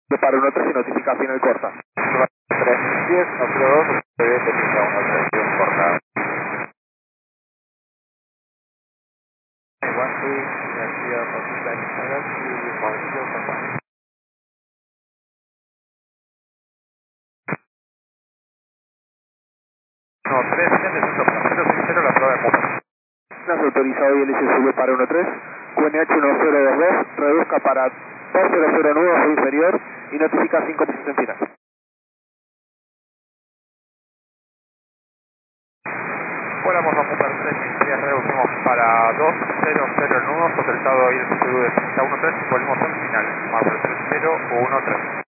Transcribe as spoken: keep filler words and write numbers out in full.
para uno tres y notifica final corta. tres diez, no cero dos, usted notifica una operación corta. One three, García, Pacifica, Galaxy, Mauricio, San No, tres, siete, cinco, cero, seis, cero, la prueba de motor. Nos autorizado y L S sube para uno tres, Q N H uno cero dos dos, reduzca para dos cero cero nueve o inferior y notifica cinco posición final. Hola, por favor, tres mil reducimos para dos cero cero nudos, autorizado I L S de treinta y uno tres, volvemos al final, más tres cero uno tres.